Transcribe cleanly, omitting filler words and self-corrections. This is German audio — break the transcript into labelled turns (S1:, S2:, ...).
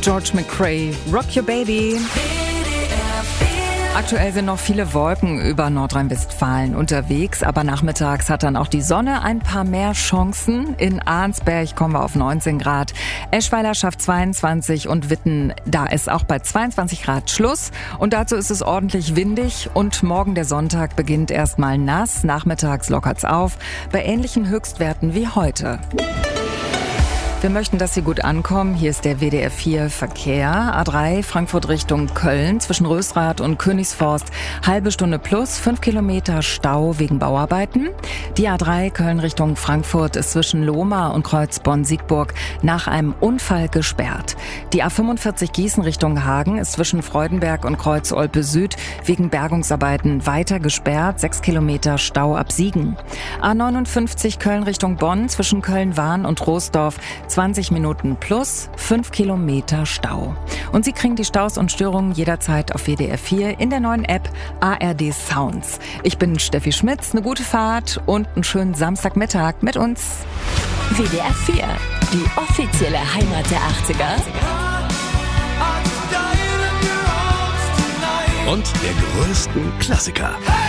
S1: George McCrae, Rock Your Baby. Aktuell sind noch viele Wolken über Nordrhein-Westfalen unterwegs, aber nachmittags hat dann auch die Sonne ein paar mehr Chancen. In Arnsberg kommen wir auf 19 Grad, Eschweiler schafft 22 und Witten, da ist auch bei 22 Grad Schluss. Und dazu ist es ordentlich windig und morgen der Sonntag beginnt erstmal nass, nachmittags lockert's auf, bei ähnlichen Höchstwerten wie heute. Wir möchten, dass Sie gut ankommen. Hier ist der WDR 4 Verkehr. A3 Frankfurt Richtung Köln zwischen Rösrath und Königsforst. Halbe Stunde plus, 5 Kilometer Stau wegen Bauarbeiten. Die A3 Köln Richtung Frankfurt ist zwischen Lohmar und Kreuz Bonn-Siegburg nach einem Unfall gesperrt. Die A45 Gießen Richtung Hagen ist zwischen Freudenberg und Kreuz Olpe Süd wegen Bergungsarbeiten weiter gesperrt. 6 Kilometer Stau ab Siegen. A59 Köln Richtung Bonn zwischen Köln-Wahn und Troisdorf 20 Minuten plus 5 Kilometer Stau. Und Sie kriegen die Staus und Störungen jederzeit auf WDR 4 in der neuen App ARD Sounds. Ich bin Steffi Schmitz, eine gute Fahrt und einen schönen Samstagmittag mit uns.
S2: WDR 4, die offizielle Heimat der 80er.
S3: Und der größten Klassiker.